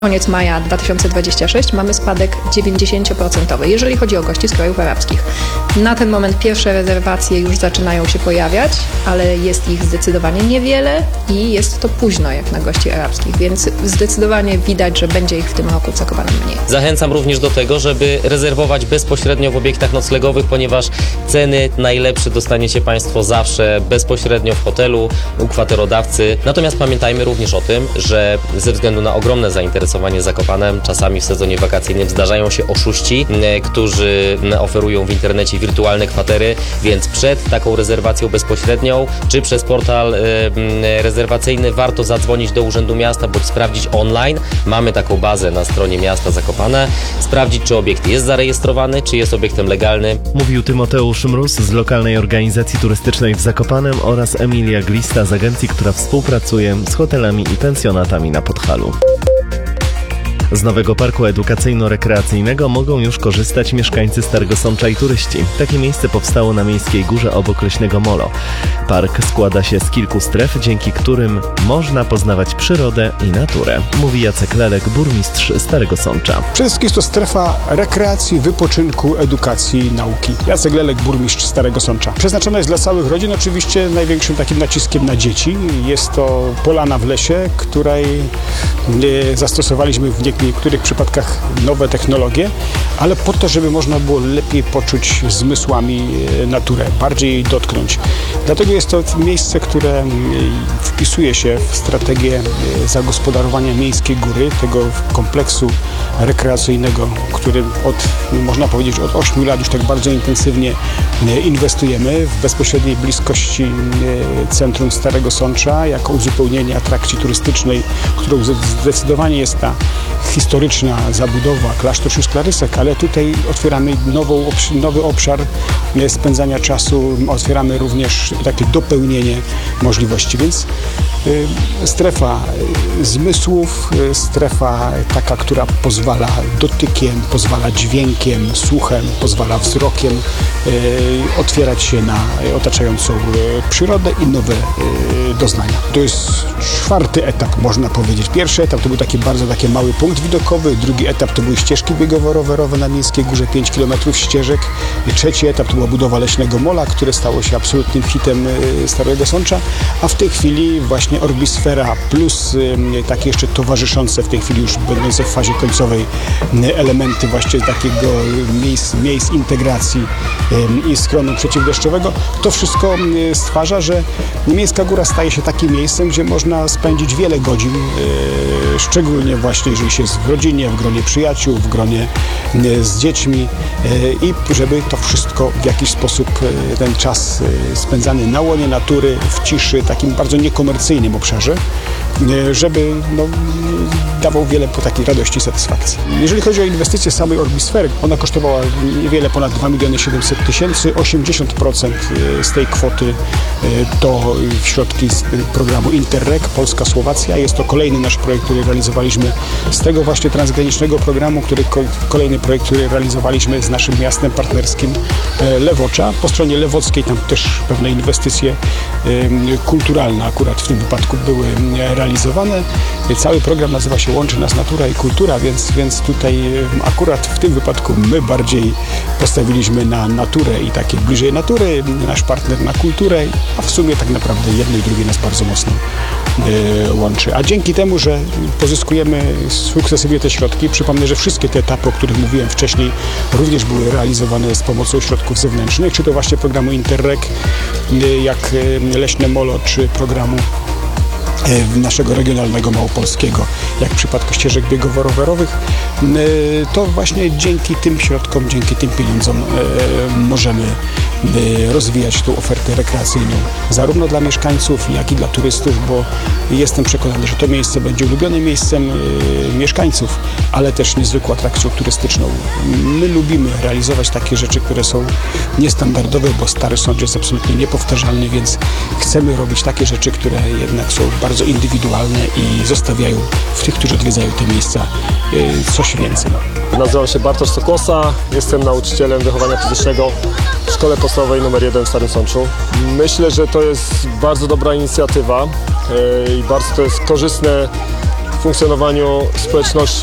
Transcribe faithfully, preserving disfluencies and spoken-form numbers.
Koniec maja dwa tysiące dwudziestego szóstego mamy spadek dziewięćdziesiąt procent, jeżeli chodzi o gości z krajów arabskich. Na ten moment pierwsze rezerwacje już zaczynają się pojawiać, ale jest ich zdecydowanie niewiele i jest to późno jak na gości arabskich, więc zdecydowanie widać, że będzie ich w tym roku w Zakopanem mniej. Zachęcam również do tego, żeby rezerwować bezpośrednio w obiektach noclegowych, ponieważ ceny najlepsze dostaniecie Państwo zawsze bezpośrednio w hotelu u kwaterodawcy. Natomiast pamiętajmy również o tym, że ze względu na ogromne zainteresowanie Zakopanem, czasami w sezonie wakacyjnym zdarzają się oszuści, którzy oferują w internecie wirtualne kwatery, więc przed taką rezerwacją bezpośrednią, czy przez portal rezerwacyjny warto zadzwonić do Urzędu Miasta, bądź sprawdzić online. Mamy taką bazę na stronie miasta Zakopane. Sprawdzić, czy obiekt jest zarejestrowany, czy jest obiektem legalnym. Mówił Tymoteusz Mróz z lokalnej organizacji turystycznej w Zakopanem oraz Emilia Glista z agencji, która współpracuje z hotelami i pensjonatami na Podhalu. Z nowego parku edukacyjno-rekreacyjnego mogą już korzystać mieszkańcy Starego Sącza i turyści. Takie miejsce powstało na Miejskiej Górze obok Leśnego Molo. Park składa się z kilku stref, dzięki którym można poznawać przyrodę i naturę, mówi Jacek Lelek, burmistrz Starego Sącza. Przede wszystkim jest to strefa rekreacji, wypoczynku, edukacji, nauki. Jacek Lelek, burmistrz Starego Sącza. Przeznaczona jest dla całych rodzin, oczywiście największym takim naciskiem na dzieci. Jest to polana w lesie, której zastosowaliśmy w niektórych W niektórych przypadkach nowe technologie, ale po to, żeby można było lepiej poczuć zmysłami naturę, bardziej jej dotknąć. Dlatego jest to miejsce, które wpisuje się w strategię zagospodarowania Miejskiej Góry, tego kompleksu rekreacyjnego, który od, można powiedzieć, od ośmiu lat już tak bardzo intensywnie inwestujemy w bezpośredniej bliskości centrum Starego Sącza, jako uzupełnienie atrakcji turystycznej, którą zdecydowanie jest ta historyczna zabudowa klasztor sióstr Klarysek, ale tutaj otwieramy nową, nowy obszar spędzania czasu, otwieramy również takie dopełnienie możliwości, więc y, strefa zmysłów, y, strefa taka, która pozwala dotykiem, pozwala dźwiękiem, słuchem, pozwala wzrokiem y, otwierać się na otaczającą y, przyrodę i nowe y, doznania. To jest czwarty etap, można powiedzieć. Pierwszy etap to był taki bardzo taki mały punkt widokowy, drugi etap to były ścieżki biegowo-rowerowe na Miejskiej Górze, pięć kilometrów ścieżek. I trzeci etap to była budowa Leśnego Mola, które stało się absolutnym hitem Starego Sącza, a w tej chwili właśnie Orbisfera plus takie jeszcze towarzyszące w tej chwili już będące w fazie końcowej elementy właśnie takiego miejsc, miejsc integracji i schronu przeciwdeszczowego. To wszystko stwarza, że Miejska Góra staje się takim miejscem, gdzie można spędzić wiele godzin, szczególnie właśnie jeżeli się jest w rodzinie, w gronie przyjaciół, w gronie z dziećmi i żeby to wszystko w jakiś sposób, ten czas spędzany na łonie natury, w ciszy, takim bardzo niekomercyjnym obszarze, żeby no, dawał wiele po takiej radości i satysfakcji. Jeżeli chodzi o inwestycję samej Orbisfery, ona kosztowała niewiele ponad dwa miliony siedemset tysięcy, osiemdziesiąt procent z tej kwoty to środki z programu Interreg Polska-Słowacja. Jest to kolejny nasz projekt, który realizowaliśmy z tego właśnie transgranicznego programu, który kolejny projekt, który realizowaliśmy z naszym miastem partnerskim Lewocza. Po stronie lewockiej tam też pewne inwestycje kulturalne akurat w tym wypadku były realizowane. Cały program nazywa się Łączy nas natura i kultura, więc, więc tutaj akurat w tym wypadku my bardziej postawiliśmy na naturę i takie bliżej natury, nasz partner na kulturę, a w sumie tak naprawdę jedno i drugie nas bardzo mocno y, łączy. A dzięki temu, że pozyskujemy sukcesywnie te środki, przypomnę, że wszystkie te etapy, o których mówiłem wcześniej, również były realizowane z pomocą środków zewnętrznych, czy to właśnie programu Interreg, y, jak y, Leśne Molo, czy programu naszego regionalnego małopolskiego, jak w przypadku ścieżek biegowo-rowerowych, to właśnie dzięki tym środkom, dzięki tym pieniądzom możemy rozwijać tą ofertę rekreacyjną zarówno dla mieszkańców, jak i dla turystów, bo jestem przekonany, że to miejsce będzie ulubionym miejscem mieszkańców, ale też niezwykłą atrakcją turystyczną. My lubimy realizować takie rzeczy, które są niestandardowe, bo Stary Sącz jest absolutnie niepowtarzalny, więc chcemy robić takie rzeczy, które jednak są bardzo indywidualne i zostawiają w tych, którzy odwiedzają te miejsca, coś więcej. Nazywam się Bartosz Sokłosa, jestem nauczycielem wychowania fizycznego w Szkole Podstawowej numer jeden w Starym Sączu. Myślę, że to jest bardzo dobra inicjatywa i bardzo to jest korzystne funkcjonowaniu społeczności